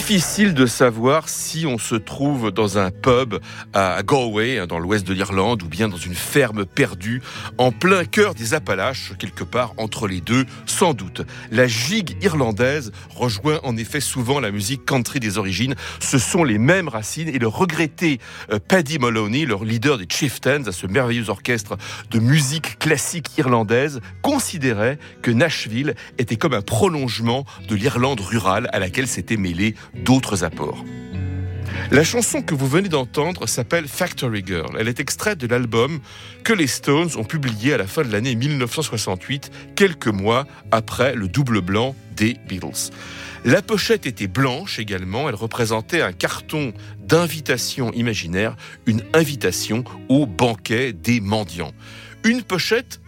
Difficile de savoir si on se trouve dans un pub à Galway, dans l'ouest de l'Irlande, ou bien dans une ferme perdue en plein cœur des Appalaches, quelque part entre les deux, sans doute. La gigue irlandaise rejoint en effet souvent la musique country des origines. Ce sont les mêmes racines et le regretté Paddy Moloney, le leader des Chieftains, à ce merveilleux orchestre de musique classique irlandaise, considérait que Nashville était comme un prolongement de l'Irlande rurale à laquelle s'étaient mêlés d'autres apports. La chanson que vous venez d'entendre s'appelle Factory Girl. Elle est extraite de l'album que les Stones ont publié à la fin de l'année 1968, quelques mois après le double blanc des Beatles. La pochette était blanche également, elle représentait un carton d'invitation imaginaire, une invitation au banquet des mendiants. Une pochette